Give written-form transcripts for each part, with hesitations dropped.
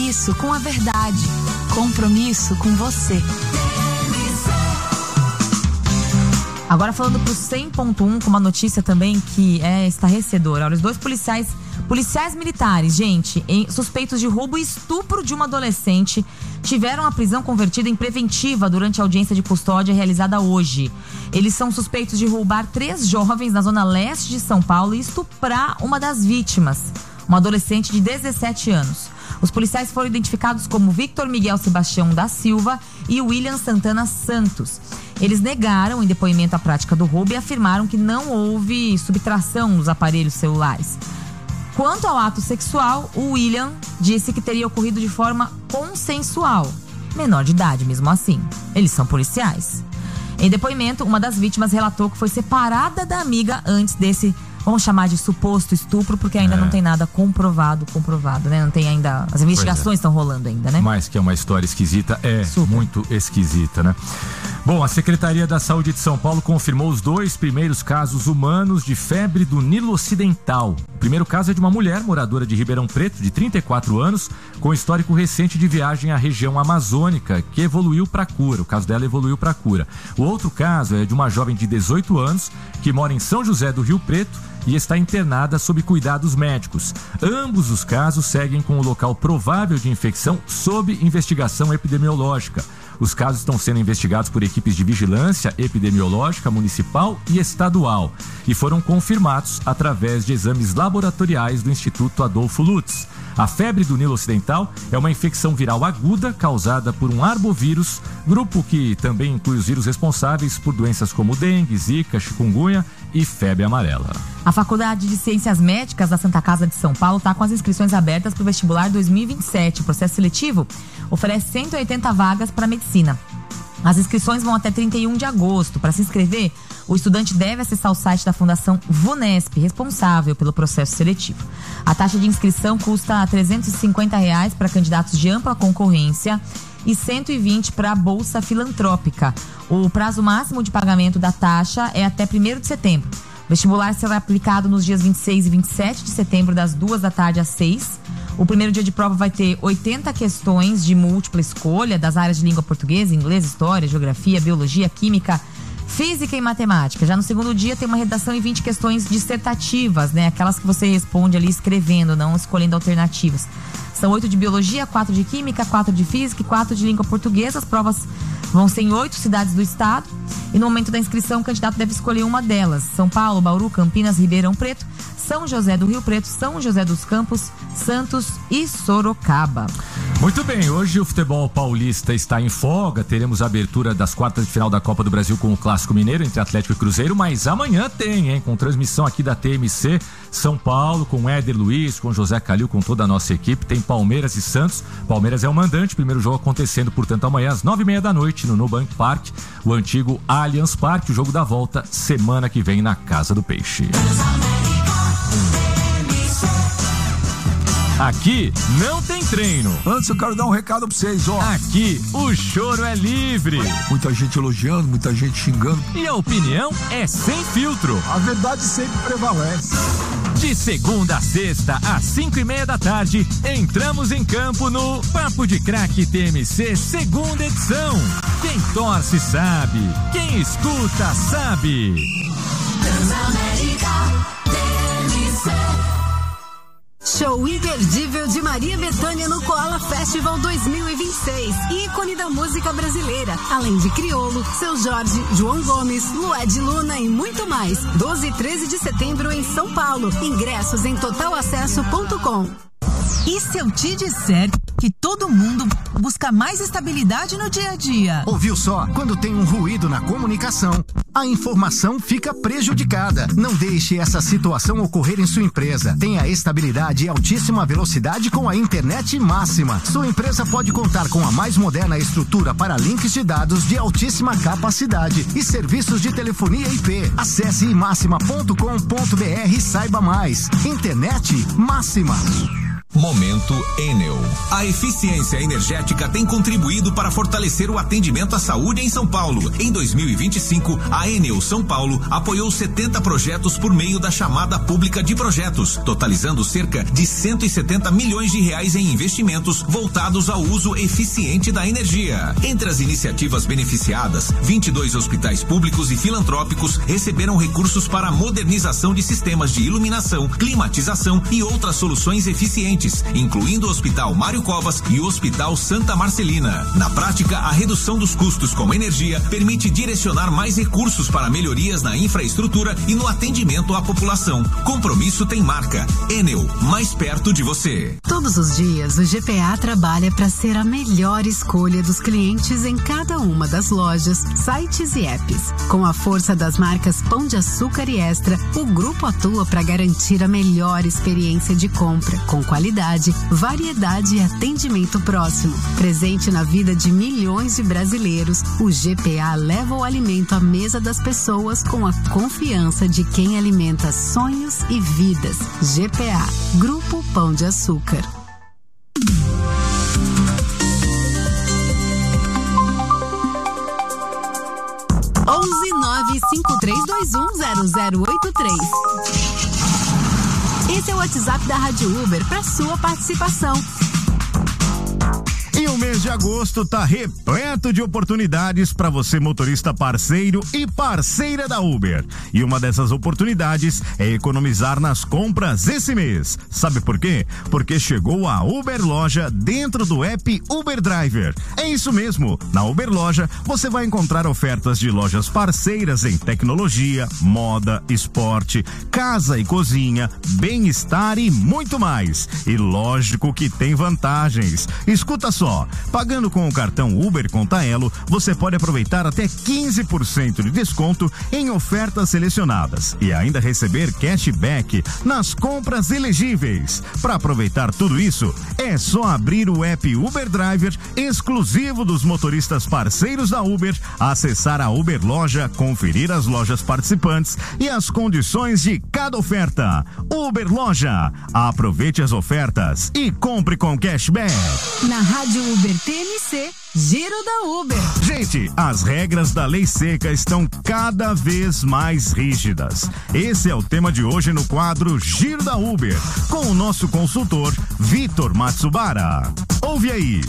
Compromisso com a verdade. Compromisso com você. Agora falando pro 100.1 com uma notícia também que é estarrecedora. Olha, os dois policiais militares, gente, suspeitos de roubo e estupro de uma adolescente, tiveram a prisão convertida em preventiva durante a audiência de custódia realizada hoje. Eles são suspeitos de roubar 3 jovens na zona leste de São Paulo e estuprar uma das vítimas, uma adolescente de 17 anos. Os policiais foram identificados como Victor Miguel Sebastião da Silva e William Santana Santos. Eles negaram em depoimento a prática do roubo e afirmaram que não houve subtração nos aparelhos celulares. Quanto ao ato sexual, o William disse que teria ocorrido de forma consensual. Menor de idade, mesmo assim. Eles são policiais. Em depoimento, uma das vítimas relatou que foi separada da amiga antes desse, vamos chamar de suposto estupro, porque ainda não tem nada comprovado, né? Não tem ainda, as investigações estão rolando ainda, né? Mas que é uma história esquisita, Super. Muito esquisita, né? Bom, a Secretaria da Saúde de São Paulo confirmou os 2 primeiros casos humanos de febre do Nilo Ocidental. O primeiro caso é de uma mulher moradora de Ribeirão Preto, de 34 anos, com histórico recente de viagem à região amazônica, que evoluiu para cura. O caso dela evoluiu para cura. O outro caso é de uma jovem de 18 anos, que mora em São José do Rio Preto e está internada sob cuidados médicos. Ambos os casos seguem com o local provável de infecção sob investigação epidemiológica. Os casos estão sendo investigados por equipes de vigilância epidemiológica municipal e estadual e foram confirmados através de exames laboratoriais do Instituto Adolfo Lutz. A febre do Nilo Ocidental é uma infecção viral aguda causada por um arbovírus, grupo que também inclui os vírus responsáveis por doenças como dengue, zika, chikungunya e febre amarela. A Faculdade de Ciências Médicas da Santa Casa de São Paulo está com as inscrições abertas para o vestibular 2027. O processo seletivo oferece 180 vagas para medicina. As inscrições vão até 31 de agosto. Para se inscrever, o estudante deve acessar o site da Fundação VUNESP, responsável pelo processo seletivo. A taxa de inscrição custa R$ 350 para candidatos de ampla concorrência e R$ 120 para a Bolsa Filantrópica. O prazo máximo de pagamento da taxa é até 1º de setembro. O vestibular será aplicado nos dias 26 e 27 de setembro, das 2 da tarde às 6. O primeiro dia de prova vai ter 80 questões de múltipla escolha das áreas de língua portuguesa, inglês, história, geografia, biologia, química, física e matemática. Já no segundo dia tem uma redação e 20 questões dissertativas, né? Aquelas que você responde ali escrevendo, não escolhendo alternativas. São 8 de biologia, 4 de química, 4 de física e 4 de língua portuguesa. As provas vão ser em 8 cidades do estado. E no momento da inscrição, o candidato deve escolher uma delas: São Paulo, Bauru, Campinas, Ribeirão Preto, São José do Rio Preto, São José dos Campos, Santos e Sorocaba. Muito bem, hoje o futebol paulista está em folga. Teremos a abertura das quartas de final da Copa do Brasil com o Clássico Mineiro entre Atlético e Cruzeiro, mas amanhã tem, hein? Com transmissão aqui da TMC São Paulo, com Éder Luiz, com José Calil, com toda a nossa equipe. Tem Palmeiras e Santos. Palmeiras é o mandante, primeiro jogo acontecendo, portanto, amanhã às 9h30 da noite no Nubank Park, o antigo Allianz Parque. O jogo da volta semana que vem na Casa do Peixe. Aqui não tem treino. Antes eu quero dar um recado pra vocês, ó. Aqui o choro é livre. Muita gente elogiando, muita gente xingando. E a opinião é sem filtro. A verdade sempre prevalece. De segunda a sexta, às 5h30 da tarde, entramos em campo no Papo de Craque TMC, segunda edição. Quem torce sabe, quem escuta sabe. Show imperdível de Maria Bethânia no Koala Festival 2026. Ícone da música brasileira. Além de Criolo, Seu Jorge, João Gomes, Lued Luna e muito mais. 12 e 13 de setembro em São Paulo. Ingressos em totalacesso.com. E se eu te disser que todo mundo busca mais estabilidade no dia a dia? Ouviu só? Quando tem um ruído na comunicação, a informação fica prejudicada. Não deixe essa situação ocorrer em sua empresa. Tenha estabilidade e altíssima velocidade com a internet máxima. Sua empresa pode contar com a mais moderna estrutura para links de dados de altíssima capacidade e serviços de telefonia IP. Acesse imaxima.com.br e saiba mais. Internet máxima. Momento Enel. A eficiência energética tem contribuído para fortalecer o atendimento à saúde em São Paulo. Em 2025, a Enel São Paulo apoiou 70 projetos por meio da chamada pública de projetos, totalizando cerca de 170 milhões de reais em investimentos voltados ao uso eficiente da energia. Entre as iniciativas beneficiadas, 22 hospitais públicos e filantrópicos receberam recursos para a modernização de sistemas de iluminação, climatização e outras soluções eficientes, incluindo o Hospital Mário Covas e o Hospital Santa Marcelina. Na prática, a redução dos custos com energia permite direcionar mais recursos para melhorias na infraestrutura e no atendimento à população. Compromisso tem marca. Enel, mais perto de você. Todos os dias, o GPA trabalha para ser a melhor escolha dos clientes em cada uma das lojas, sites e apps. Com a força das marcas Pão de Açúcar e Extra, o grupo atua para garantir a melhor experiência de compra, com qualidade, variedade e atendimento próximo. Presente na vida de milhões de brasileiros, o GPA leva o alimento à mesa das pessoas com a confiança de quem alimenta sonhos e vidas. GPA, Grupo Pão de Açúcar. onze 953210083. Esse é o WhatsApp da Rádio Uber para sua participação. E o mês de agosto tá repleto de oportunidades para você, motorista parceiro e parceira da Uber. E uma dessas oportunidades é economizar nas compras esse mês. Sabe por quê? Porque chegou a Uber Loja dentro do app Uber Driver. É isso mesmo. Na Uber Loja você vai encontrar ofertas de lojas parceiras em tecnologia, moda, esporte, casa e cozinha, bem-estar e muito mais. E lógico que tem vantagens. Escuta só. Pagando com o cartão Uber Conta Elo, você pode aproveitar até 15% de desconto em ofertas selecionadas e ainda receber cashback nas compras elegíveis. Para aproveitar tudo isso, é só abrir o app Uber Driver, exclusivo dos motoristas parceiros da Uber, acessar a Uber Loja, conferir as lojas participantes e as condições de cada oferta. Uber Loja, aproveite as ofertas e compre com cashback. Na Rádio Uber TMC, Giro da Uber. Gente, as regras da lei seca estão cada vez mais rígidas. Esse é o tema de hoje no quadro Giro da Uber, com o nosso consultor Vitor Matsubara. Ouve aí.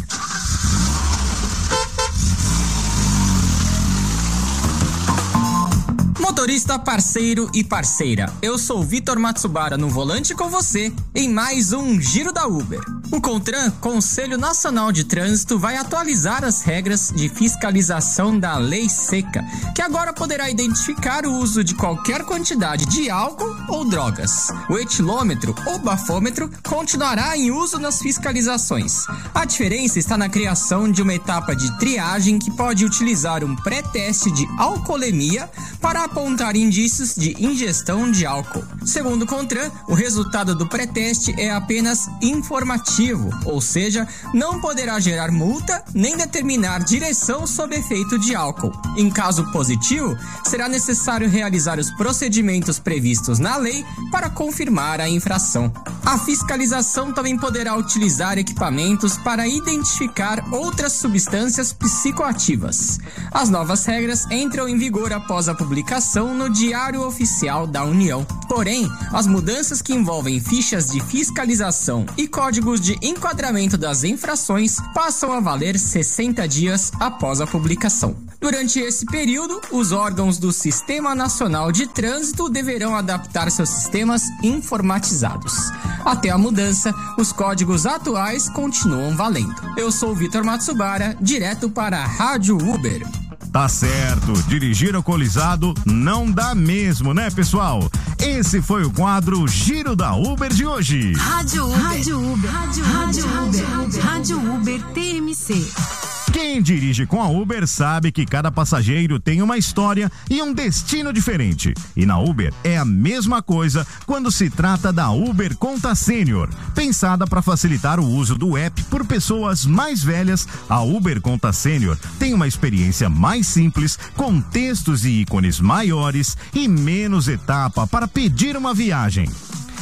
Motorista parceiro e parceira, eu sou Vitor Matsubara no volante com você em mais um Giro da Uber. O CONTRAN, Conselho Nacional de Trânsito, vai atualizar as regras de fiscalização da Lei Seca, que agora poderá identificar o uso de qualquer quantidade de álcool ou drogas. O etilômetro ou bafômetro continuará em uso nas fiscalizações. A diferença está na criação de uma etapa de triagem que pode utilizar um pré-teste de alcoolemia para apontar indícios de ingestão de álcool. Segundo o CONTRAN, o resultado do pré-teste é apenas informativo, ou seja, não poderá gerar multa nem determinar direção sob efeito de álcool. Em caso positivo, será necessário realizar os procedimentos previstos na lei para confirmar a infração. A fiscalização também poderá utilizar equipamentos para identificar outras substâncias psicoativas. As novas regras entram em vigor após a publicação no Diário Oficial da União. Porém, as mudanças que envolvem fichas de fiscalização e códigos de enquadramento das infrações passam a valer 60 dias após a publicação. Durante esse período, os órgãos do Sistema Nacional de Trânsito deverão adaptar seus sistemas informatizados. Até a mudança, os códigos atuais continuam valendo. Eu sou o Vitor Matsubara, direto para a Rádio Uber. Tá certo, dirigir alcoolizado não dá mesmo, né, pessoal? Esse foi o quadro Giro da Uber de hoje. Rádio Uber. Rádio Uber. Rádio Uber. Rádio Uber TMC. Quem dirige com a Uber sabe que cada passageiro tem uma história e um destino diferente. E na Uber é a mesma coisa quando se trata da Uber Conta Sênior. Pensada para facilitar o uso do app por pessoas mais velhas, a Uber Conta Sênior tem uma experiência mais simples, com textos e ícones maiores e menos etapa para pedir uma viagem.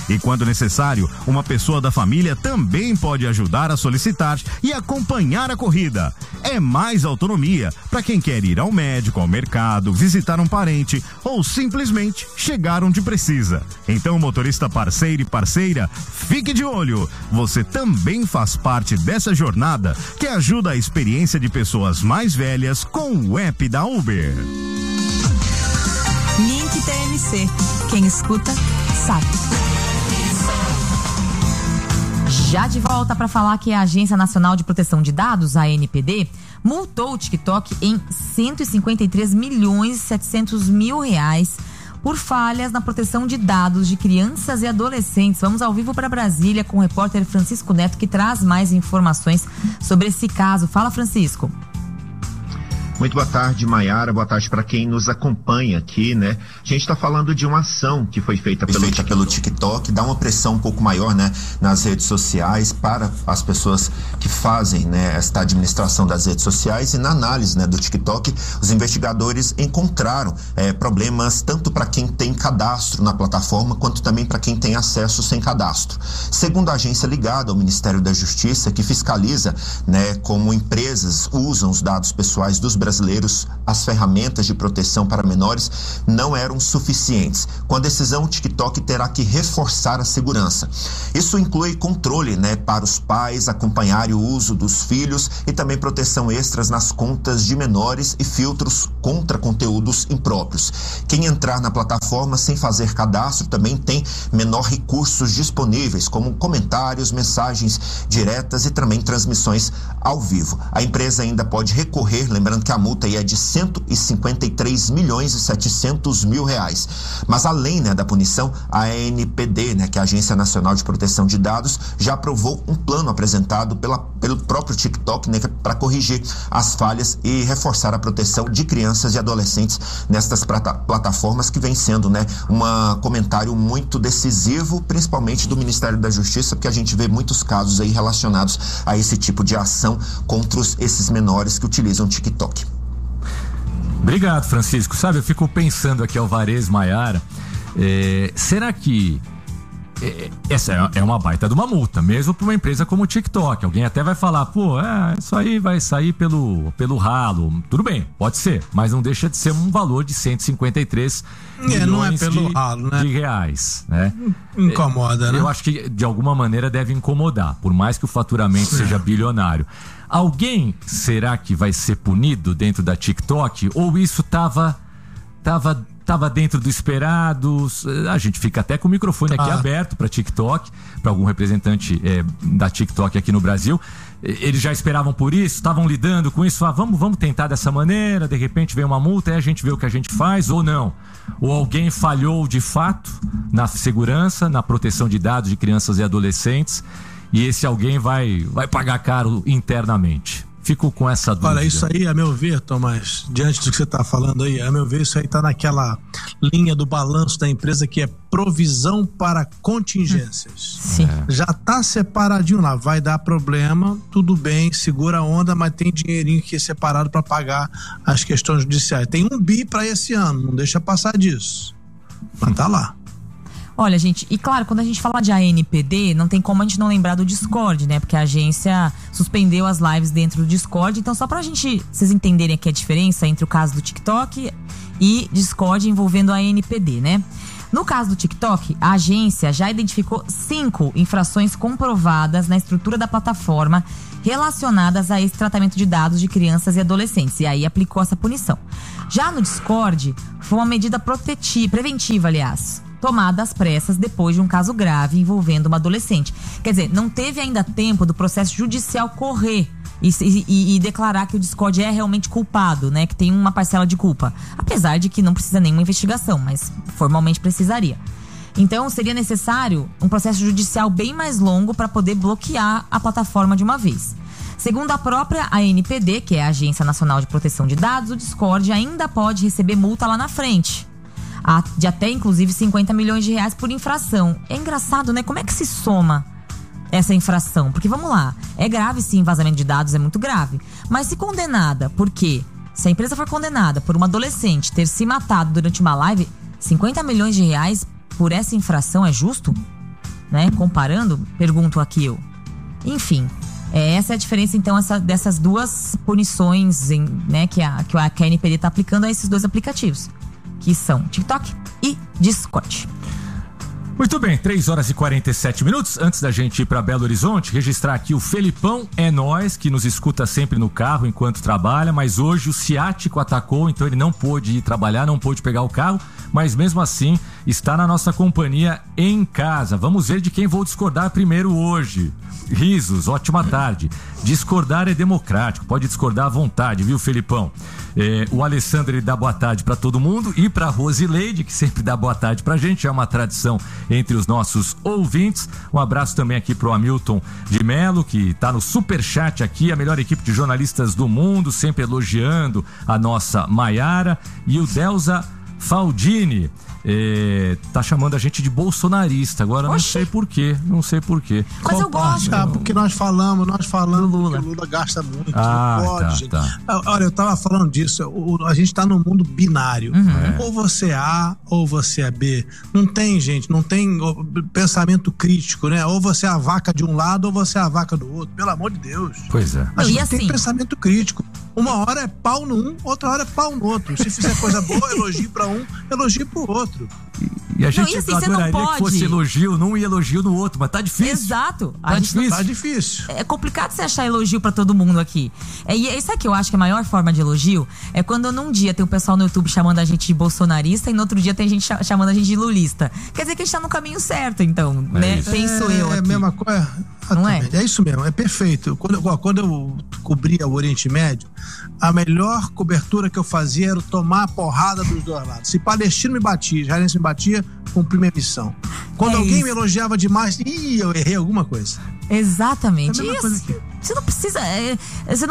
E quando necessário, uma pessoa da família também pode ajudar a solicitar e acompanhar a corrida. É mais autonomia para quem quer ir ao médico, ao mercado, visitar um parente ou simplesmente chegar onde precisa. Então, motorista parceiro e parceira, fique de olho. Você também faz parte dessa jornada que ajuda a experiência de pessoas mais velhas com o app da Uber. Link TMC. Quem escuta, sabe. Já de volta para falar que a Agência Nacional de Proteção de Dados, a ANPD, multou o TikTok em 153.700.000 reais por falhas na proteção de dados de crianças e adolescentes. Vamos ao vivo para Brasília com o repórter Francisco Neto, que traz mais informações sobre esse caso. Fala, Francisco. Muito boa tarde, Maiara. Boa tarde para quem nos acompanha aqui, né? A gente está falando de uma ação que foi feita pelo TikTok, dá uma pressão um pouco maior, né, nas redes sociais para as pessoas que fazem, né, esta administração das redes sociais. E na análise, né, do TikTok, os investigadores encontraram problemas tanto para quem tem cadastro na plataforma quanto também para quem tem acesso sem cadastro. Segundo a agência ligada ao Ministério da Justiça, que fiscaliza, né, como empresas usam os dados pessoais dos brasileiros, as ferramentas de proteção para menores não eram suficientes. Com a decisão, o TikTok terá que reforçar a segurança. Isso inclui controle, né, para os pais acompanharem o uso dos filhos e também proteção extras nas contas de menores e filtros contra conteúdos impróprios. Quem entrar na plataforma sem fazer cadastro também tem menor recursos disponíveis, como comentários, mensagens diretas e também transmissões ao vivo. A empresa ainda pode recorrer, lembrando que a multa aí é de 153.700.000 reais. Mas além, né, da punição, a ANPD, né, que é a Agência Nacional de Proteção de Dados, já aprovou um plano apresentado pelo próprio TikTok, né, para corrigir as falhas e reforçar a proteção de crianças e adolescentes nestas plataformas, que vem sendo, né, um comentário muito decisivo, principalmente do Ministério da Justiça, porque a gente vê muitos casos aí relacionados a esse tipo de ação contra esses menores que utilizam o TikTok. Obrigado, Francisco. Sabe, eu fico pensando aqui, Alvarez, Maiara, será que essa é uma baita de uma multa, mesmo para uma empresa como o TikTok? Alguém até vai falar, isso aí vai sair pelo ralo. Tudo bem, pode ser, mas não deixa de ser um valor de 153 milhões não é pelo ralo, né? de reais, né? Incomoda, né? Eu acho que de alguma maneira deve incomodar, por mais que o faturamento seja bilionário. Alguém, será que vai ser punido dentro da TikTok? Ou isso tava dentro do esperado? A gente fica até com o microfone aqui aberto para TikTok, para algum representante da TikTok aqui no Brasil. Eles já esperavam por isso? Estavam lidando com isso? Vamos tentar dessa maneira, de repente vem uma multa e a gente vê o que a gente faz, ou não? Ou alguém falhou de fato na segurança, na proteção de dados de crianças e adolescentes, e esse alguém vai pagar caro internamente? Fico com essa dúvida. Olha, isso aí, a meu ver, Tomás, diante do que você está falando aí, a meu ver, isso aí está naquela linha do balanço da empresa que é provisão para contingências. Sim. Já está separadinho lá, vai dar problema, tudo bem, segura a onda, mas tem dinheirinho aqui separado para pagar as questões judiciais. Tem 1 bi para esse ano, não deixa passar disso. Mas tá lá. Olha, gente, e claro, quando a gente fala de ANPD, não tem como a gente não lembrar do Discord, né? Porque a agência suspendeu as lives dentro do Discord. Então, só pra vocês entenderem aqui a diferença entre o caso do TikTok e Discord envolvendo a ANPD, né? No caso do TikTok, a agência já identificou 5 infrações comprovadas na estrutura da plataforma relacionadas a esse tratamento de dados de crianças e adolescentes. E aí aplicou essa punição. Já no Discord, foi uma medida preventiva, tomada às pressas depois de um caso grave envolvendo uma adolescente. Quer dizer, não teve ainda tempo do processo judicial correr e declarar que o Discord é realmente culpado, né? Que tem uma parcela de culpa. Apesar de que não precisa nenhuma investigação, mas formalmente precisaria. Então, seria necessário um processo judicial bem mais longo para poder bloquear a plataforma de uma vez. Segundo a própria ANPD, que é a Agência Nacional de Proteção de Dados, o Discord ainda pode receber multa lá na frente, de até inclusive 50 milhões de reais por infração. É engraçado, né? Como é que se soma essa infração? Porque vamos lá, é grave sim, vazamento de dados é muito grave, mas se condenada, por quê? Se a empresa for condenada por uma adolescente ter se matado durante uma live, 50 milhões de reais por essa infração é justo? né? Comparando, pergunto aqui eu. Enfim, essa é a diferença, então, dessas duas punições, né, que a KNPD está aplicando a esses dois aplicativos, que são TikTok e Discord. Muito bem, 3h47. Antes da gente ir para Belo Horizonte, registrar aqui o Felipão é nós, que nos escuta sempre no carro enquanto trabalha, mas hoje o ciático atacou, então ele não pôde ir trabalhar, não pôde pegar o carro, mas mesmo assim está na nossa companhia em casa. Vamos ver de quem vou discordar primeiro hoje. Risos, ótima tarde. Discordar é democrático, pode discordar à vontade, viu, Felipão? O Alessandro, ele dá boa tarde pra todo mundo, e pra Rosileide, que sempre dá boa tarde pra gente, é uma tradição entre os nossos ouvintes. Um abraço também aqui pro Hamilton de Melo, que tá no superchat aqui, a melhor equipe de jornalistas do mundo, sempre elogiando a nossa Maiara. E o Delza Faldini tá chamando a gente de bolsonarista. Agora não sei porquê. Mas eu gosto. Porque nós falamos Lula. Que o Lula gasta muito. Não pode, gente. Olha, eu tava falando disso. A gente tá num mundo binário. Ou você é A ou você é B. Não tem, gente, não tem pensamento crítico, né? Ou você é a vaca de um lado ou você é a vaca do outro. Pelo amor de Deus. Pois é. Mas não tem pensamento crítico. Uma hora é pau num, outra hora é pau no outro. Se fizer coisa boa, elogio pra um, elogio pro outro. E a gente adoraria que fosse elogio num e elogio no outro, mas tá difícil. Exato. Tá difícil. É complicado você achar elogio pra todo mundo aqui. E isso aqui eu acho que a maior forma de elogio é quando num dia tem o pessoal no YouTube chamando a gente de bolsonarista e no outro dia tem gente chamando a gente de lulista. Quer dizer que a gente tá no caminho certo, então, né? Penso eu aqui. É a mesma coisa. Não é? É isso mesmo, é perfeito. Quando eu cobria o Oriente Médio, a melhor cobertura que eu fazia era tomar a porrada dos dois lados. Se palestino me batia, israelense me batia, cumpri minha missão. Quando alguém me elogiava demais, eu errei alguma coisa. Exatamente. Você não precisa. Você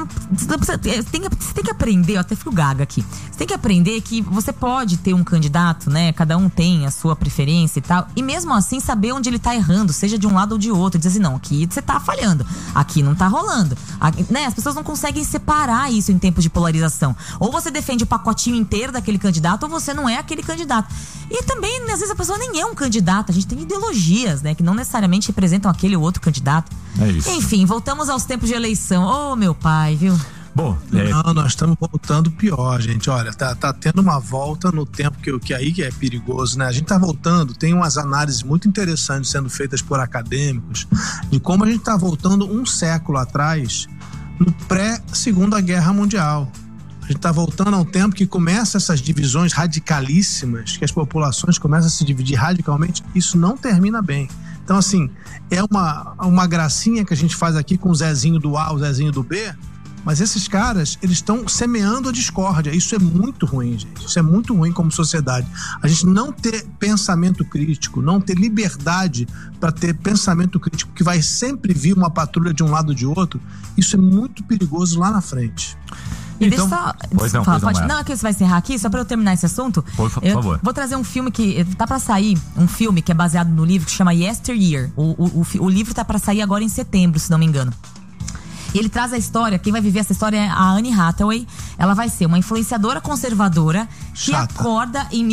tem que aprender, eu até fico gaga aqui. Você tem que aprender que você pode ter um candidato, né? Cada um tem a sua preferência e tal. E mesmo assim saber onde ele tá errando, seja de um lado ou de outro. Dizer assim, não, aqui você tá falhando, aqui não tá rolando. Aqui, né? As pessoas não conseguem separar isso em tempos de polarização. Ou você defende o pacotinho inteiro daquele candidato, ou você não é aquele candidato. E também, às vezes, a pessoa nem é um candidato. A gente tem ideologias, né? Que não necessariamente representam aquele ou outro candidato. É isso. Enfim, voltamos aos tempos de eleição. Ô, meu pai, viu? Bom, não, nós estamos voltando pior, gente. Olha, tá tendo uma volta no tempo que aí que é perigoso, né? A gente tá voltando, tem umas análises muito interessantes sendo feitas por acadêmicos de como a gente tá voltando um século atrás, no pré-Segunda Guerra Mundial. A gente tá voltando a um tempo que começa essas divisões radicalíssimas, que as populações começam a se dividir radicalmente. Isso não termina bem. Então, assim, é uma gracinha que a gente faz aqui com o Zezinho do A, o Zezinho do B, mas esses caras, eles estão semeando a discórdia. Isso é muito ruim, gente. Isso é muito ruim como sociedade. A gente não ter pensamento crítico, não ter liberdade para ter pensamento crítico, que vai sempre vir uma patrulha de um lado ou de outro, isso é muito perigoso lá na frente. E então, deixa eu só. Não, é que você vai encerrar aqui, só pra eu terminar esse assunto. Por favor. Vou trazer um filme que tá pra sair, um filme que é baseado no livro que chama Yesteryear. O livro tá pra sair agora em setembro, se não me engano. E ele traz a história, quem vai viver essa história é a Anne Hathaway. Ela vai ser uma influenciadora conservadora que acorda em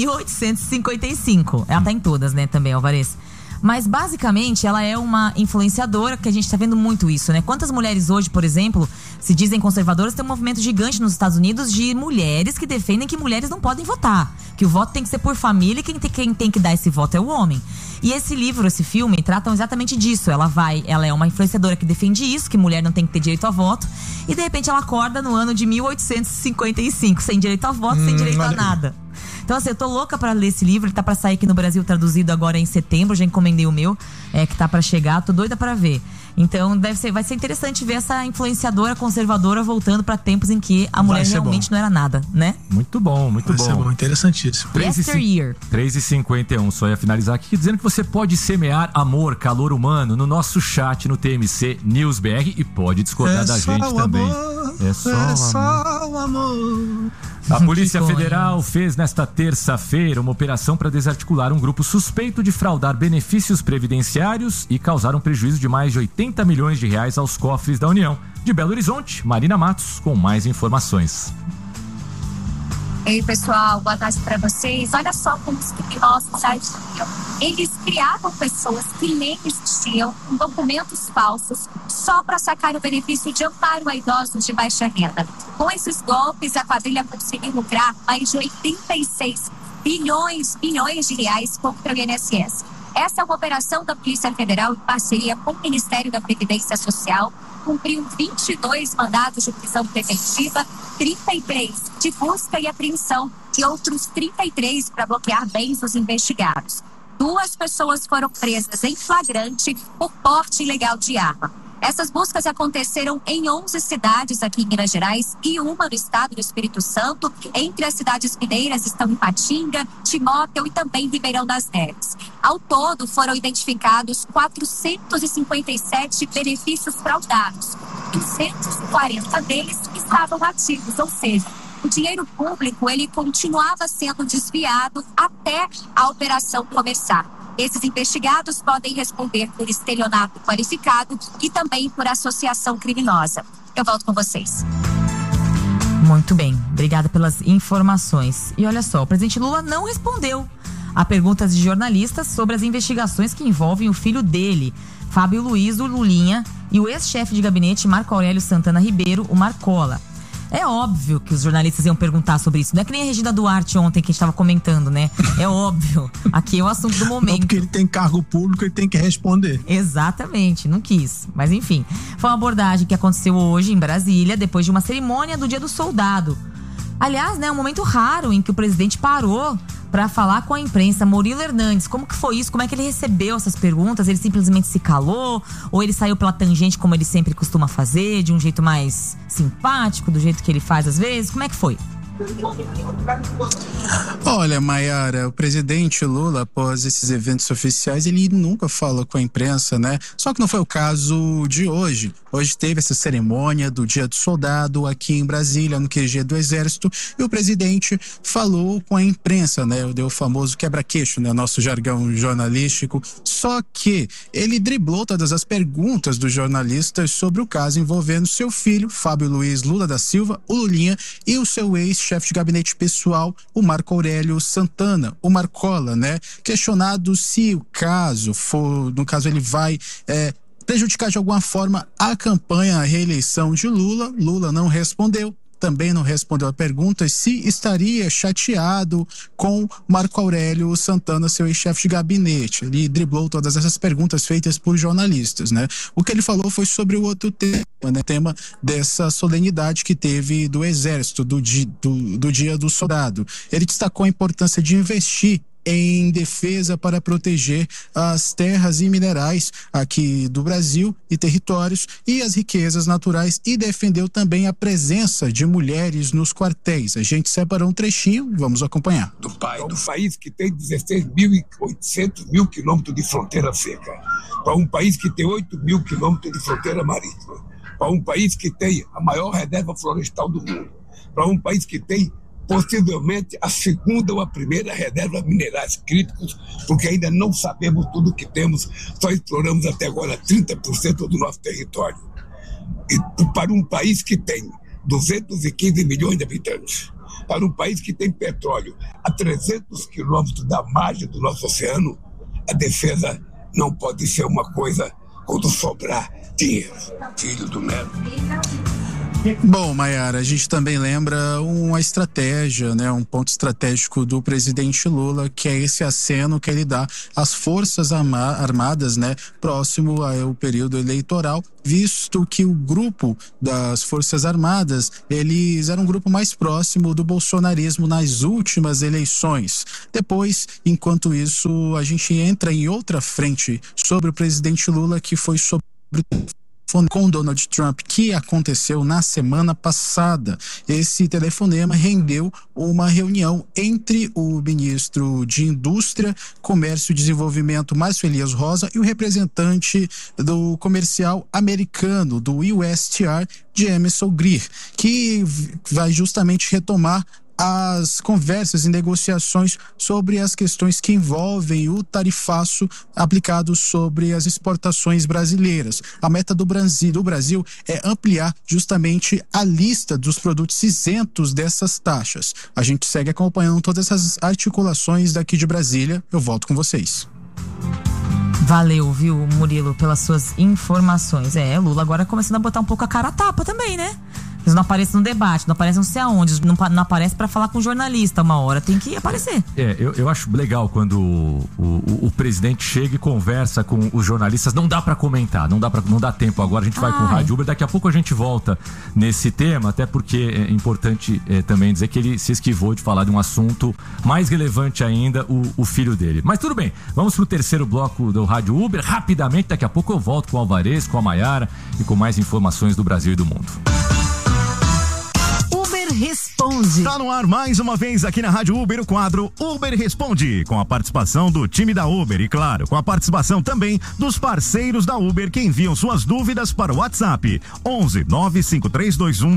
1855. Ela tá em todas, né, também, Alvarez. Mas basicamente ela é uma influenciadora, que a gente tá vendo muito isso, né? Quantas mulheres hoje, por exemplo, se dizem conservadoras, tem um movimento gigante nos Estados Unidos de mulheres que defendem que mulheres não podem votar, que o voto tem que ser por família e quem tem que dar esse voto é o homem. E esse livro, esse filme, tratam exatamente disso. Ela é uma influenciadora que defende isso, que mulher não tem que ter direito a voto, e de repente ela acorda no ano de 1855, sem direito a voto, sem direito a nada. Então, assim, eu tô louca pra ler esse livro. Ele tá pra sair aqui no Brasil, traduzido agora em setembro. Já encomendei o meu, que tá pra chegar. Tô doida pra ver. Então, vai ser interessante ver essa influenciadora conservadora voltando pra tempos em que a mulher realmente não era nada, né? Muito bom, muito bom. Vai ser bom, interessantíssimo. 3h51, só ia finalizar aqui dizendo que você pode semear amor, calor humano no nosso chat no TMC News BR e pode discordar da gente também. É só o amor. A Polícia Federal fez nesta terça-feira uma operação para desarticular um grupo suspeito de fraudar benefícios previdenciários e causar um prejuízo de mais de 80 milhões de reais aos cofres da União. De Belo Horizonte, Marina Matos com mais informações. Ei, pessoal, boa tarde para vocês. Olha só como os criminosos agiam. Eles criavam pessoas que nem existiam, com documentos falsos, só para sacar o benefício de amparo a idosos de baixa renda. Com esses golpes, a quadrilha conseguiu lucrar mais de 86 bilhões de reais contra o INSS. Essa é uma operação da Polícia Federal em parceria com o Ministério da Previdência Social. Cumpriu 22 mandados de prisão preventiva, 33 de busca e apreensão e outros 33 para bloquear bens dos investigados. 2 pessoas foram presas em flagrante por porte ilegal de arma. Essas buscas aconteceram em 11 cidades aqui em Minas Gerais e uma no estado do Espírito Santo. Entre as cidades mineiras estão Ipatinga, Timóteo e também Ribeirão das Neves. Ao todo, foram identificados 457 benefícios fraudados. 240 deles estavam ativos, ou seja, o dinheiro público ele continuava sendo desviado até a operação começar. Esses investigados podem responder por estelionato qualificado e também por associação criminosa. Eu volto com vocês. Muito bem, obrigada pelas informações. E olha só, o presidente Lula não respondeu a perguntas de jornalistas sobre as investigações que envolvem o filho dele, Fábio Luiz, o Lulinha, e o ex-chefe de gabinete Marco Aurélio Santana Ribeiro, o Marcola. É óbvio que os jornalistas iam perguntar sobre isso. Não é que nem a Regina Duarte ontem que a gente estava comentando, né? É óbvio. Aqui é o assunto do momento. Não, porque ele tem cargo público, ele tem que responder. Exatamente, não quis. Mas enfim, foi uma abordagem que aconteceu hoje em Brasília, depois de uma cerimônia do Dia do Soldado. Aliás, né, um momento raro em que o presidente parou para falar com a imprensa. Murilo Hernandes, como que foi isso? Como é que ele recebeu essas perguntas? Ele simplesmente se calou? Ou ele saiu pela tangente como ele sempre costuma fazer, de um jeito mais simpático, do jeito que ele faz às vezes? Como é que foi? Olha, Maiara, o presidente Lula, após esses eventos oficiais, ele nunca fala com a imprensa, né? Só que não foi o caso de hoje. Hoje teve essa cerimônia do Dia do Soldado aqui em Brasília, no QG do Exército, e o presidente falou com a imprensa, né? Deu o famoso quebra-queixo, né? Nosso jargão jornalístico. Só que ele driblou todas as perguntas dos jornalistas sobre o caso envolvendo seu filho, Fábio Luiz Lula da Silva, o Lulinha, e o seu ex-chefe de gabinete pessoal, o Marco Aurélio Santana, o Marcola, né? Questionado se o caso for, no caso ele vai prejudicar de alguma forma a campanha, a reeleição de Lula. Lula não respondeu. Também não respondeu a pergunta se estaria chateado com Marco Aurélio Santana, seu ex-chefe de gabinete. Ele driblou todas essas perguntas feitas por jornalistas, né? O que ele falou foi sobre o outro tema, né? Tema dessa solenidade que teve do Exército, do Dia do Soldado. Ele destacou a importância de investir em defesa para proteger as terras e minerais aqui do Brasil e territórios e as riquezas naturais, e defendeu também a presença de mulheres nos quartéis. A gente separou um trechinho, vamos acompanhar. Do país que tem 16.800 quilômetros de fronteira seca, para um país que tem 8.000 quilômetros de fronteira marítima, para um país que tem a maior reserva florestal do mundo, para um país que tem possivelmente a segunda ou a primeira reserva minerais críticos, porque ainda não sabemos tudo o que temos, só exploramos até agora 30% do nosso território. E para um país que tem 215 milhões de habitantes, para um país que tem petróleo a 300 quilômetros da margem do nosso oceano, a defesa não pode ser uma coisa quando sobrar dinheiro. Filho do Nero. Bom, Maiara, a gente também lembra uma estratégia, né, um ponto estratégico do presidente Lula, que é esse aceno que ele dá às Forças Armadas, né, próximo ao período eleitoral, visto que o grupo das Forças Armadas, eles eram um grupo mais próximo do bolsonarismo nas últimas eleições. Depois, enquanto isso, a gente entra em outra frente sobre o presidente Lula, que foi sobre com Donald Trump, que aconteceu na semana passada. Esse telefonema rendeu uma reunião entre o ministro de Indústria, Comércio e Desenvolvimento, Márcio Elias Rosa, e o representante do comercial americano, do USTR, Jameson Greer, que vai justamente retomar as conversas e negociações sobre as questões que envolvem o tarifaço aplicado sobre as exportações brasileiras. A meta do Brasil é ampliar justamente a lista dos produtos isentos dessas taxas. A gente segue acompanhando todas essas articulações daqui de Brasília. Eu volto com vocês. Valeu, viu, Murilo, pelas suas informações. Lula agora começando a botar um pouco a cara a tapa também, né? Eles não aparecem no debate, não aparecem não sei aonde, não aparece pra falar com o jornalista uma hora, tem que aparecer. Eu acho legal quando o presidente chega e conversa com os jornalistas. Não dá pra comentar, não dá tempo agora. A gente vai com o Rádio Uber, daqui a pouco a gente volta nesse tema, até porque é importante também dizer que ele se esquivou de falar de um assunto mais relevante ainda, o filho dele. Mas tudo bem, vamos pro terceiro bloco do Rádio Uber, rapidamente, daqui a pouco eu volto com o Alvarez, com a Maiara e com mais informações do Brasil e do mundo. Responde. Tá no ar mais uma vez aqui na Rádio Uber o quadro Uber Responde, com a participação do time da Uber e, claro, com a participação também dos parceiros da Uber que enviam suas dúvidas para o WhatsApp 11 95321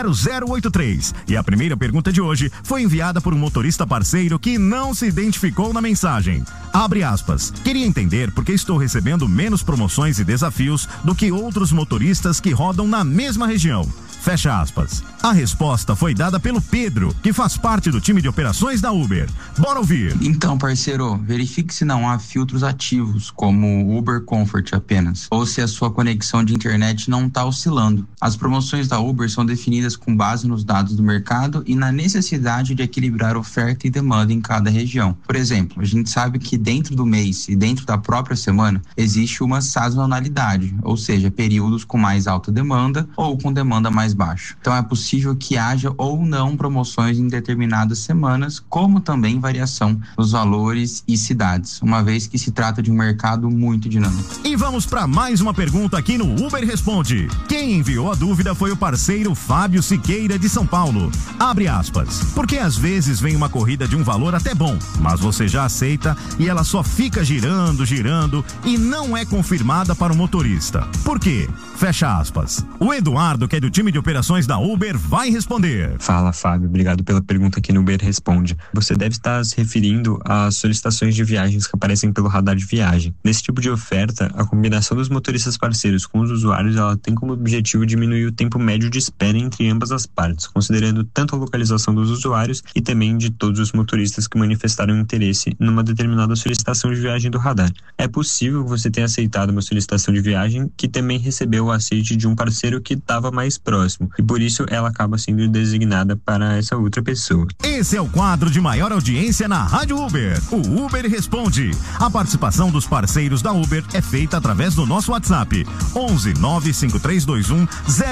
0083. E a primeira pergunta de hoje foi enviada por um motorista parceiro que não se identificou na mensagem. Abre aspas. Queria entender por que estou recebendo menos promoções e desafios do que outros motoristas que rodam na mesma região. Fecha aspas. A resposta foi dada pelo Pedro, que faz parte do time de operações da Uber. Bora ouvir. Então, parceiro, verifique se não há filtros ativos, como Uber Comfort apenas, ou se a sua conexão de internet não está oscilando. As promoções da Uber são definidas com base nos dados do mercado e na necessidade de equilibrar oferta e demanda em cada região. Por exemplo, a gente sabe que dentro do mês e dentro da própria semana existe uma sazonalidade, ou seja, períodos com mais alta demanda ou com demanda mais baixo. Então é possível que haja ou não promoções em determinadas semanas, como também variação nos valores e cidades, uma vez que se trata de um mercado muito dinâmico. E vamos para mais uma pergunta aqui no Uber Responde. Quem enviou a dúvida foi o parceiro Fábio Siqueira de São Paulo. Abre aspas. Porque às vezes vem uma corrida de um valor até bom, mas você já aceita e ela só fica girando e não é confirmada para o motorista. Por quê? Fecha aspas. O Eduardo, que é do time de operações da Uber, vai responder. Fala, Fábio. Obrigado pela pergunta aqui no Uber Responde. Você deve estar se referindo às solicitações de viagens que aparecem pelo radar de viagem. Nesse tipo de oferta, a combinação dos motoristas parceiros com os usuários, ela tem como objetivo diminuir o tempo médio de espera entre ambas as partes, considerando tanto a localização dos usuários e também de todos os motoristas que manifestaram interesse numa determinada solicitação de viagem do radar. É possível que você tenha aceitado uma solicitação de viagem que também recebeu o aceite de um parceiro que estava mais próximo, e por isso ela acaba sendo designada para essa outra pessoa. Esse é o quadro de maior audiência na Rádio Uber, o Uber Responde. A participação dos parceiros da Uber é feita através do nosso WhatsApp 11 95321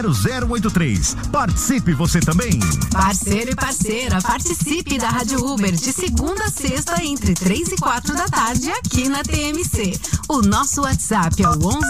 0083. Participe você também. Parceiro e parceira, participe da Rádio Uber de segunda a sexta entre 3 e 4 da tarde aqui na TMC. O nosso WhatsApp é o 11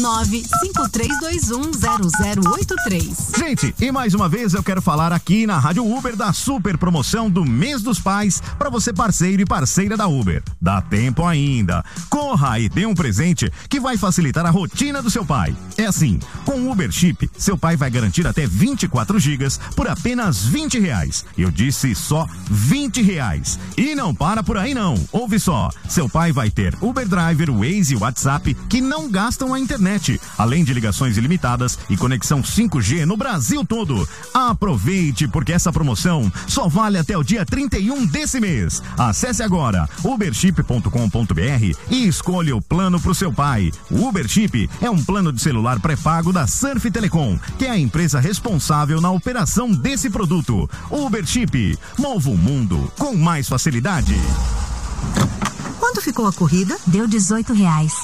95321 0083. Gente, e mais uma vez eu quero falar aqui na Rádio Uber da super promoção do Mês dos Pais para você parceiro e parceira da Uber. Dá tempo ainda. Corra e dê um presente que vai facilitar a rotina do seu pai. É assim, com o Uber Chip, seu pai vai garantir até 24 gigas por apenas R$20. Eu disse só R$20. E não para por aí não. Ouve só, seu pai vai ter Uber Driver, Waze e WhatsApp que não gastam a internet, além de ligações ilimitadas e conexão 5G no Brasil todo. Aproveite, porque essa promoção só vale até o dia 31 desse mês. Acesse agora uberchip.com.br e escolha o plano pro seu pai. O Uber Chip é um plano de celular pré-pago da Surf Telecom, que é a empresa responsável na operação desse produto. Uber Chip, mova o mundo com mais facilidade. Quanto ficou a corrida? Deu R$18.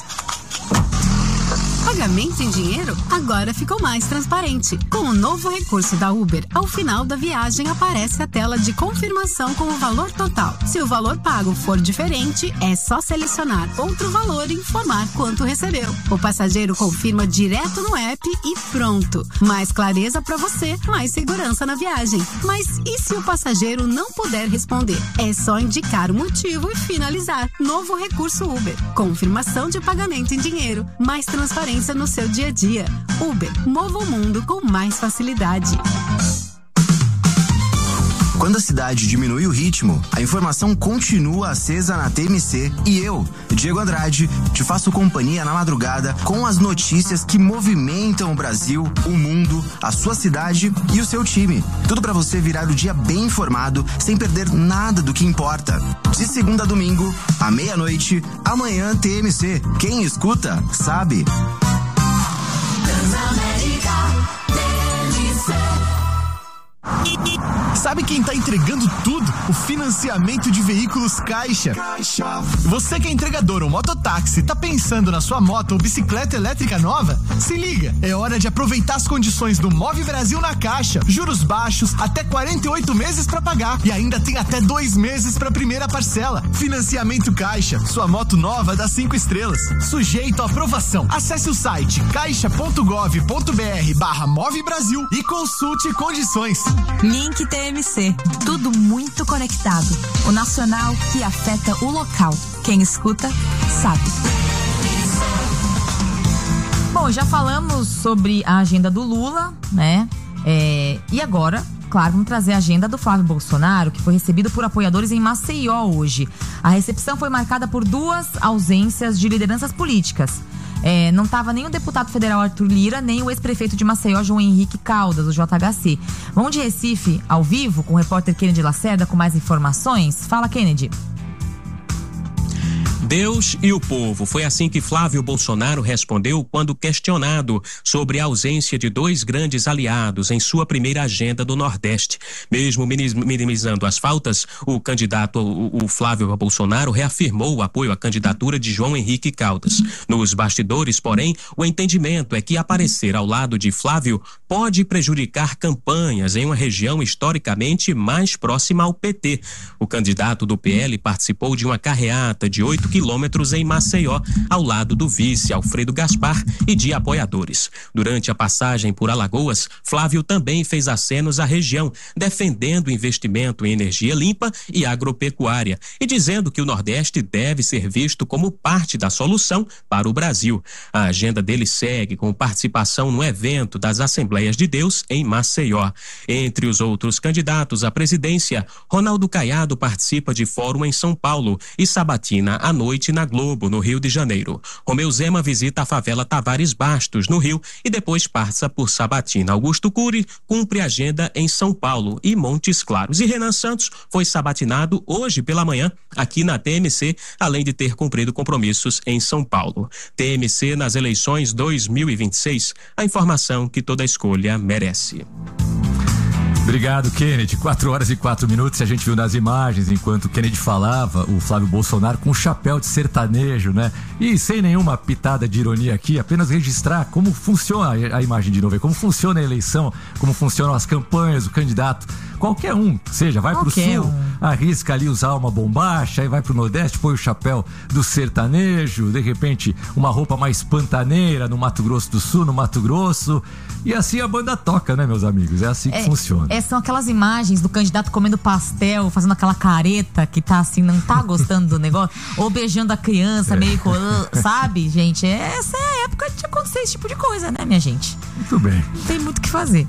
Pagamento em dinheiro agora ficou mais transparente. Com o novo recurso da Uber, ao final da viagem aparece a tela de confirmação com o valor total. Se o valor pago for diferente, é só selecionar outro valor e informar quanto recebeu. O passageiro confirma direto no app e pronto. Mais clareza para você, mais segurança na viagem. Mas e se o passageiro não puder responder? É só indicar o motivo e finalizar. Novo recurso Uber. Confirmação de pagamento em dinheiro. Mais transparência no seu dia a dia. Uber, mova o mundo com mais facilidade. Quando a cidade diminui o ritmo, a informação continua acesa na TMC e eu, Diego Andrade, te faço companhia na madrugada com as notícias que movimentam o Brasil, o mundo, a sua cidade e o seu time. Tudo para você virar o dia bem informado, sem perder nada do que importa. De segunda a domingo, à meia-noite, amanhã TMC. Quem escuta, sabe. Sabe quem tá entregando tudo? O financiamento de veículos Caixa. Você que é entregador ou mototáxi, tá pensando na sua moto ou bicicleta elétrica nova? Se liga, é hora de aproveitar as condições do Move Brasil na Caixa. Juros baixos, até 48 meses pra pagar e ainda tem até 2 meses pra primeira parcela. Financiamento Caixa, sua moto nova dá 5 estrelas. Sujeito à aprovação. Acesse o site caixa.gov.br/Move Brasil e consulte condições. Link TMC, tudo muito conectado. O nacional que afeta o local. Quem escuta, sabe. Bom, já falamos sobre a agenda do Lula, né? E agora, claro, vamos trazer a agenda do Flávio Bolsonaro, que foi recebido por apoiadores em Maceió hoje. A recepção foi marcada por 2 ausências de lideranças políticas. Não estava nem o deputado federal Arthur Lira, nem o ex-prefeito de Maceió, João Henrique Caldas, do JHC. Vamos de Recife, ao vivo, com o repórter Kennedy Lacerda, com mais informações. Fala, Kennedy. Deus e o povo. Foi assim que Flávio Bolsonaro respondeu quando questionado sobre a ausência de 2 grandes aliados em sua primeira agenda do Nordeste. Mesmo minimizando as faltas, o candidato, o Flávio Bolsonaro, reafirmou o apoio à candidatura de João Henrique Caldas. Nos bastidores, porém, o entendimento é que aparecer ao lado de Flávio pode prejudicar campanhas em uma região historicamente mais próxima ao PT. O candidato do PL participou de uma carreata de 8 quilômetros em Maceió, ao lado do vice Alfredo Gaspar e de apoiadores. Durante a passagem por Alagoas, Flávio também fez acenos à região, defendendo investimento em energia limpa e agropecuária e dizendo que o Nordeste deve ser visto como parte da solução para o Brasil. A agenda dele segue com participação no evento das Assembleias de Deus em Maceió. Entre os outros candidatos à presidência, Ronaldo Caiado participa de fórum em São Paulo e sabatina à noite na Globo, no Rio de Janeiro. Romeu Zema visita a favela Tavares Bastos, no Rio, e depois passa por Sabatina. Augusto Cury cumpre agenda em São Paulo e Montes Claros. E Renan Santos foi sabatinado hoje pela manhã aqui na TMC, além de ter cumprido compromissos em São Paulo. TMC nas eleições 2026, a informação que toda escolha merece. Obrigado, Kennedy. 4h04. A gente viu nas imagens, enquanto o Kennedy falava, o Flávio Bolsonaro com um chapéu de sertanejo, né? E sem nenhuma pitada de ironia aqui, apenas registrar como funciona a imagem de novo, como funciona a eleição, como funcionam as campanhas, o candidato. Qualquer um, seja, vai pro sul, arrisca ali usar uma bombacha, aí vai pro Nordeste, põe o chapéu do sertanejo, de repente uma roupa mais pantaneira no Mato Grosso do Sul, no Mato Grosso, e assim a banda toca, né, meus amigos? É assim que funciona. São aquelas imagens do candidato comendo pastel, fazendo aquela careta que tá assim, não tá gostando do negócio, ou beijando a criança, meio, sabe, gente? Essa é a época de acontecer esse tipo de coisa, né, minha gente? Muito bem. Não tem muito o que fazer.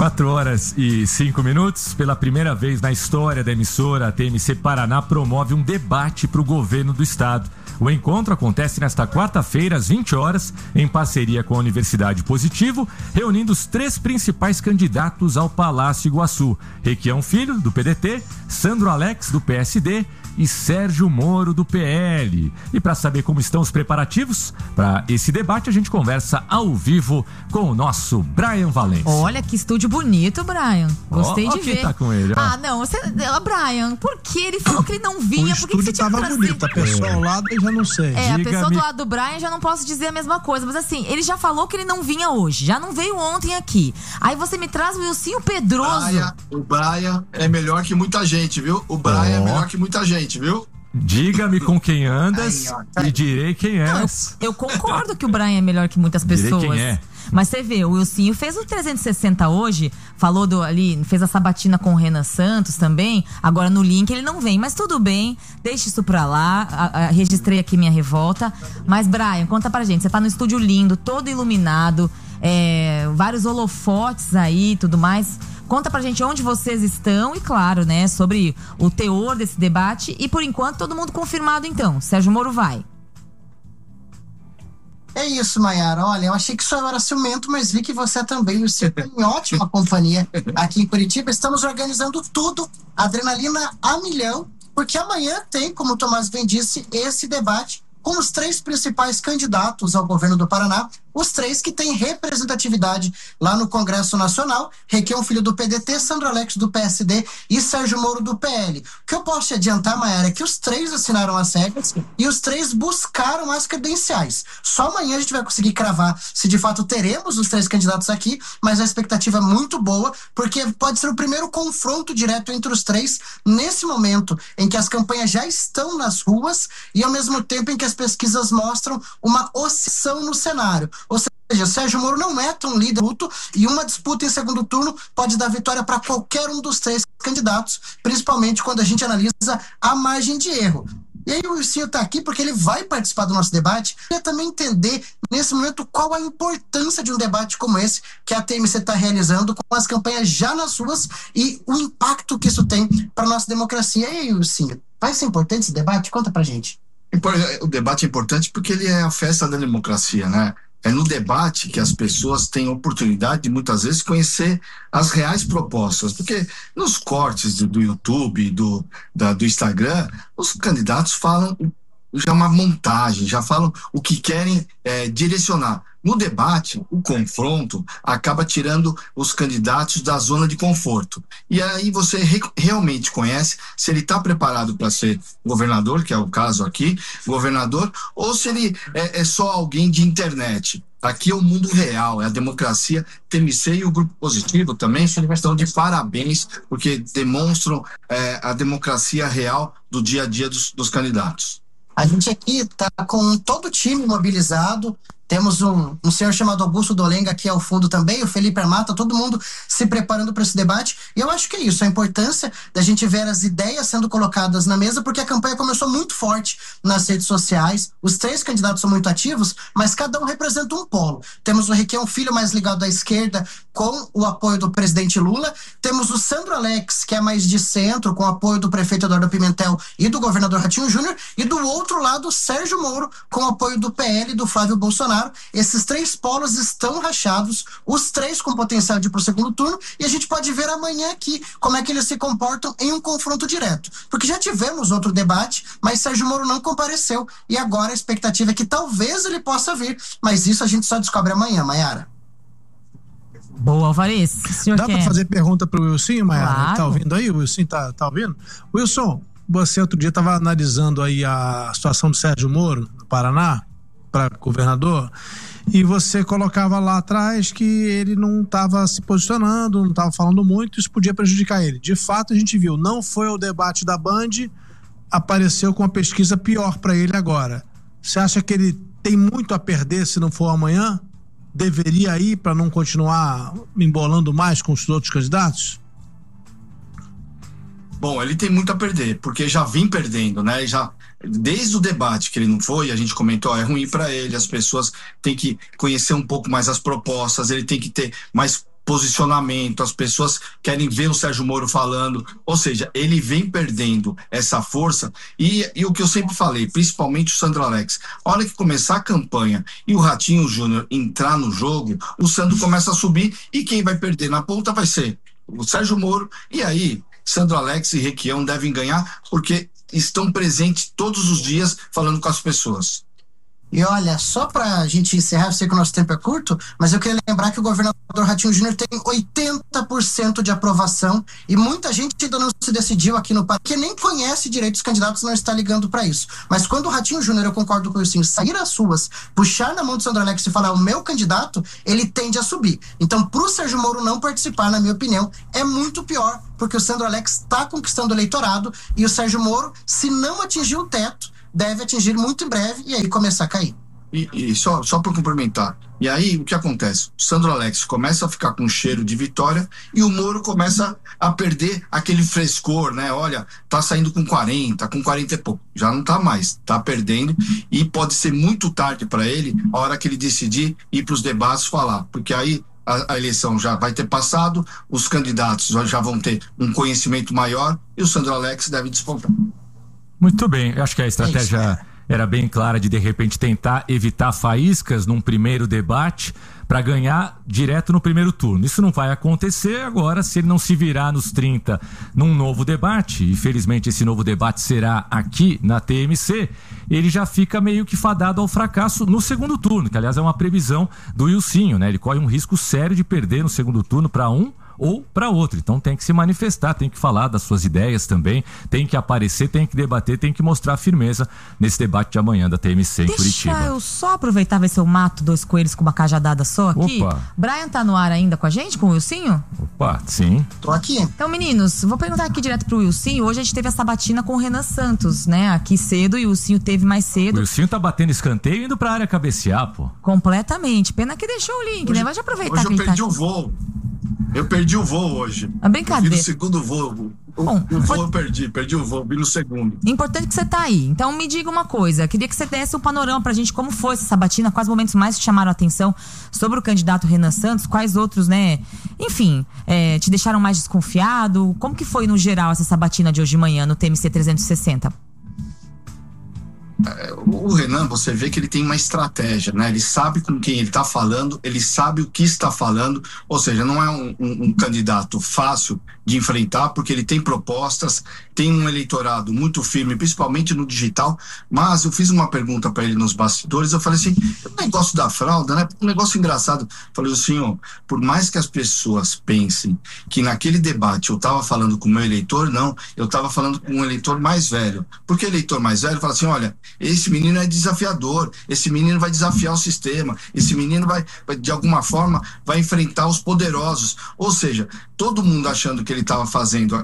4h05. Pela primeira vez na história da emissora, a TMC Paraná promove um debate para o governo do estado. O encontro acontece nesta quarta-feira, às 20 horas, em parceria com a Universidade Positivo, reunindo os 3 principais candidatos ao Palácio Iguaçu: Requião Filho, do PDT, Sandro Alex, do PSD e Sérgio Moro, do PL. E para saber como estão os preparativos para esse debate, a gente conversa ao vivo com o nosso Brian Valência. Olha que estúdio bonito, Brian. Gostei de ver. Tá com ele, ó. Ah, não, Brian, por que ele falou que ele não vinha? O estúdio tava bonito, a pessoa ao lado eu já não sei. A pessoa do lado do Brian já não posso dizer a mesma coisa, mas assim, ele já falou que ele não vinha hoje, já não veio ontem aqui. Aí você me traz o Wilsinho Pedroso. O Brian é melhor que muita gente, viu? O Brian é melhor que muita gente, viu? Diga-me com quem andas e direi quem és. Eu concordo que o Brian é melhor que muitas pessoas. Direi quem é. Mas você vê, o Wilsinho fez o 360 hoje, falou ali, fez a sabatina com o Renan Santos também. Agora no link ele não vem, mas tudo bem, deixa isso pra lá. Registrei aqui minha revolta. Mas Brian, conta pra gente, você tá no estúdio lindo, todo iluminado, vários holofotes aí e tudo mais. Conta pra gente onde vocês estão e, claro, né, sobre o teor desse debate. E, por enquanto, todo mundo confirmado, então. Sérgio Moro vai. É isso, Maiara. Olha, eu achei que só era ciumento, mas vi que você também, o seu, em ótima companhia aqui em Curitiba. Estamos organizando tudo, adrenalina a milhão, porque amanhã tem, como o Tomás bem disse, esse debate com os 3 principais candidatos ao governo do Paraná, os 3 que têm representatividade lá no Congresso Nacional, Requião Filho do PDT, Sandro Alex do PSD e Sérgio Moro do PL. O que eu posso te adiantar, Maiara, é que os 3 assinaram as regras e os 3 buscaram as credenciais. Só amanhã a gente vai conseguir cravar se de fato teremos os 3 candidatos aqui, mas a expectativa é muito boa, porque pode ser o primeiro confronto direto entre os 3 nesse momento em que as campanhas já estão nas ruas e ao mesmo tempo em que as pesquisas mostram uma oscilação no cenário. Ou seja, Sérgio Moro não é tão líder e uma disputa em segundo turno pode dar vitória para qualquer um dos 3 candidatos, principalmente quando a gente analisa a margem de erro. E aí o Wilson está aqui porque ele vai participar do nosso debate e também entender, nesse momento, qual a importância de um debate como esse que a TMC está realizando com as campanhas já nas ruas e o impacto que isso tem para a nossa democracia. E aí, Wilson, vai ser importante esse debate? Conta pra gente. O debate é importante porque ele é a festa da democracia, né? É no debate que as pessoas têm oportunidade de, muitas vezes, conhecer as reais propostas. Porque nos cortes do YouTube, do Instagram, os candidatos falam já uma montagem, já falam o que querem direcionar. No debate, o confronto acaba tirando os candidatos da zona de conforto. E aí você realmente conhece se ele está preparado para ser governador, que é o caso aqui, governador, ou se ele é só alguém de internet. Aqui é o mundo real, é a democracia. TMC e o Grupo Positivo também estão de parabéns, porque demonstram a democracia real do dia a dia dos candidatos. A gente aqui está com todo o time mobilizado. Temos um senhor chamado Augusto Dolenga aqui ao fundo também, o Felipe Armata, todo mundo se preparando para esse debate. E eu acho que é isso, a importância da gente ver as ideias sendo colocadas na mesa, porque a campanha começou muito forte nas redes sociais. Os 3 candidatos são muito ativos, mas cada um representa um polo. Temos o Requião Filho, mais ligado à esquerda, com o apoio do presidente Lula. Temos o Sandro Alex, que é mais de centro, com o apoio do prefeito Eduardo Pimentel e do governador Ratinho Júnior. E do outro lado, Sérgio Moro, com o apoio do PL e do Flávio Bolsonaro. Esses 3 polos estão rachados, os 3 com potencial de ir para o segundo turno, e a gente pode ver amanhã aqui como é que eles se comportam em um confronto direto. Porque já tivemos outro debate, mas Sérgio Moro não compareceu, e agora a expectativa é que talvez ele possa vir, mas isso a gente só descobre amanhã, Maiara. Boa, Alvarez. Dá para fazer pergunta para o Wilson, Maiara? Claro. Tá ouvindo aí? O Wilson tá ouvindo? Wilson, você outro dia estava analisando aí a situação do Sérgio Moro no Paraná para governador, e você colocava lá atrás que ele não estava se posicionando, não estava falando muito, isso podia prejudicar ele. De fato, a gente viu, não foi ao debate da Band, apareceu com uma pesquisa pior para ele agora. Você acha que ele tem muito a perder se não for amanhã? Deveria ir para não continuar embolando mais com os outros candidatos? Bom, ele tem muito a perder, porque já vem perdendo, né? Desde o debate que ele não foi, a gente comentou, é ruim para ele, as pessoas têm que conhecer um pouco mais as propostas, ele tem que ter mais posicionamento, as pessoas querem ver o Sérgio Moro falando, ou seja, ele vem perdendo essa força e o que eu sempre falei, principalmente o Sandro Alex, a hora que começar a campanha e o Ratinho Júnior entrar no jogo, o Sandro começa a subir e quem vai perder na ponta vai ser o Sérgio Moro, e aí Sandro Alex e Requião devem ganhar porque estão presentes todos os dias falando com as pessoas. E olha, só pra gente encerrar, eu sei que o nosso tempo é curto, mas eu queria lembrar que o governador Ratinho Júnior tem 80% de aprovação e muita gente ainda não se decidiu aqui no Paraná, que nem conhece direito os candidatos, não está ligando para isso. Mas quando o Ratinho Júnior, eu concordo com o Wilson, sair às ruas, puxar na mão do Sandro Alex e falar o meu candidato, ele tende a subir. Então, pro Sérgio Moro não participar, na minha opinião, é muito pior, porque o Sandro Alex está conquistando o eleitorado e o Sérgio Moro, se não atingir o teto, deve atingir muito em breve e aí começar a cair. E só para complementar, e aí o que acontece? O Sandro Alex começa a ficar com cheiro de vitória e o Moro começa a perder aquele frescor, né? Olha, tá saindo com 40 e pouco, já não tá mais, tá perdendo e pode ser muito tarde para ele a hora que ele decidir ir para os debates falar, porque aí a eleição já vai ter passado, os candidatos já vão ter um conhecimento maior e o Sandro Alex deve despontar. Muito bem, eu acho que a estratégia era bem clara de repente tentar evitar faíscas num primeiro debate para ganhar direto no primeiro turno. Isso não vai acontecer agora se ele não se virar nos 30 num novo debate, e felizmente esse novo debate será aqui na TMC, ele já fica meio que fadado ao fracasso no segundo turno, que aliás é uma previsão do Wilsinho, né? Ele corre um risco sério de perder no segundo turno para um ou para outro, então tem que se manifestar, tem que falar das suas ideias também, tem que aparecer, tem que debater, tem que mostrar firmeza nesse debate de amanhã da TMC em Curitiba. Deixa eu só aproveitar ver se eu mato 2 coelhos com uma cajadada só aqui. Opa. Brian tá no ar ainda com a gente, com o Wilsinho? Opa, sim. Tô aqui. Então, meninos, vou perguntar aqui direto pro Wilsinho. Hoje a gente teve a sabatina com o Renan Santos, né? Aqui cedo, e o Wilsinho teve mais cedo. O Wilsinho tá batendo escanteio e indo pra área cabecear, pô. Completamente. Pena que deixou o link, né? Vai já aproveitar hoje que eu perdi tá o voo. Eu perdi o voo hoje. A brincadeira. Eu vi no segundo voo. O voo eu perdi o voo, vi no segundo. Importante que você tá aí. Então me diga uma coisa, queria que você desse um panorama pra gente como foi essa sabatina, quais momentos mais te chamaram a atenção sobre o candidato Renan Santos, quais outros, né, enfim, te deixaram mais desconfiado, como que foi no geral essa sabatina de hoje de manhã no TMC 360? O Renan, você vê que ele tem uma estratégia, né? Ele sabe com quem ele está falando, ele sabe o que está falando, ou seja, não é um candidato fácil de enfrentar, porque ele tem propostas, tem um eleitorado muito firme, principalmente no digital. Mas eu fiz uma pergunta para ele nos bastidores, eu falei assim, o negócio da fralda, né? Um negócio engraçado. Falei assim, ó, por mais que as pessoas pensem que naquele debate eu estava falando com o meu eleitor, não, eu estava falando com um eleitor mais velho. Porque o eleitor mais velho fala assim, olha, esse menino é desafiador, esse menino vai desafiar o sistema, esse menino vai de alguma forma, vai enfrentar os poderosos. Ou seja, todo mundo achando que ele estava fazendo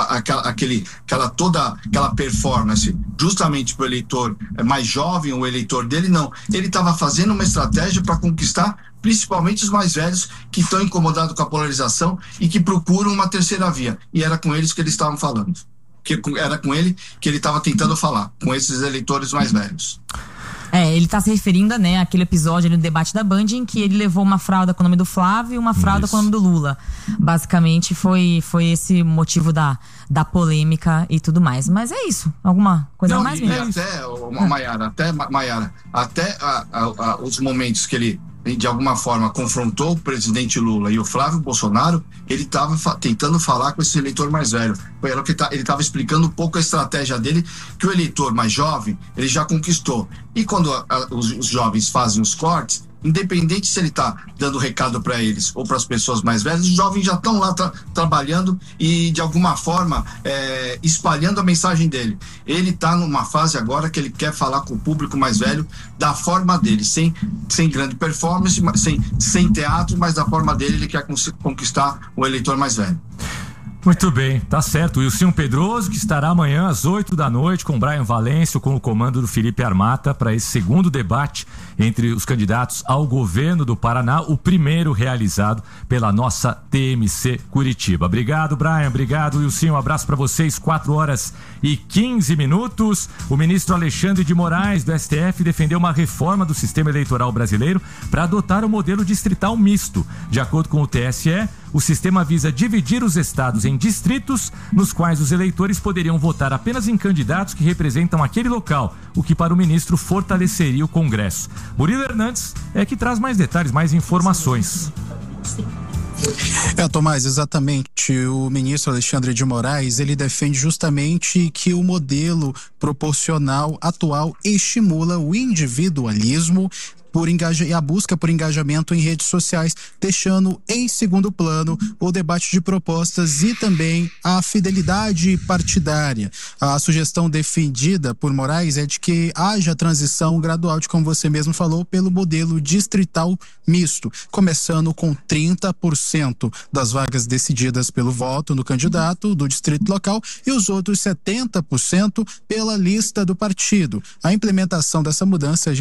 toda aquela performance justamente para o eleitor mais jovem, o eleitor dele, não. Ele estava fazendo uma estratégia para conquistar principalmente os mais velhos que estão incomodados com a polarização e que procuram uma terceira via. E era com eles que eles estavam falando. Era com ele que ele estava tentando falar, com esses eleitores mais velhos. Ele tá se referindo, né, àquele episódio ali no debate da Band em que ele levou uma fralda com o nome do Flávio e uma fralda com o nome do Lula. Basicamente foi esse motivo da polêmica e tudo mais. Mas é isso. Alguma coisa mais? E até, Maiara, até os momentos que ele de alguma forma confrontou o presidente Lula e o Flávio Bolsonaro, ele estava tentando falar com esse eleitor mais velho. Ele estava explicando um pouco a estratégia dele, que o eleitor mais jovem, ele já conquistou. E quando os jovens fazem os cortes, independente se ele está dando recado para eles ou para as pessoas mais velhas, os jovens já estão lá trabalhando e de alguma forma espalhando a mensagem dele. Ele está numa fase agora que ele quer falar com o público mais velho da forma dele, sem grande performance, sem teatro, mas da forma dele ele quer conquistar o eleitor mais velho. Muito bem, tá certo. Wilsinho Pedroso, que estará amanhã às 8 da noite com Brian Valêncio, com o comando do Felipe Armata, para esse segundo debate entre os candidatos ao governo do Paraná, o primeiro realizado pela nossa TMC Curitiba. Obrigado, Brian. Obrigado, Wilsinho. Um abraço para vocês. 4h15. O ministro Alexandre de Moraes, do STF, defendeu uma reforma do sistema eleitoral brasileiro para adotar o modelo distrital misto. De acordo com o TSE, o sistema visa dividir os estados em distritos, nos quais os eleitores poderiam votar apenas em candidatos que representam aquele local, o que para o ministro fortaleceria o Congresso. Murilo Hernandes é que traz mais detalhes, mais informações. Tomás, exatamente. O ministro Alexandre de Moraes, ele defende justamente que o modelo proporcional atual estimula o individualismo e a busca por engajamento em redes sociais, deixando em segundo plano o debate de propostas e também a fidelidade partidária. A sugestão defendida por Moraes é de que haja transição gradual, de como você mesmo falou, pelo modelo distrital misto, começando com 30% das vagas decididas pelo voto no candidato do distrito local e os outros 70% pela lista do partido. A implementação dessa mudança